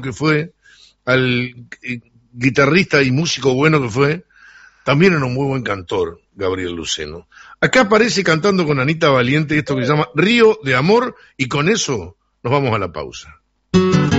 que fue, al guitarrista y músico bueno que fue, también era un muy buen cantor, Gabriel Luceno. Acá aparece cantando con Anita Valiente esto que se llama Río de Amor, y con eso nos vamos a la pausa.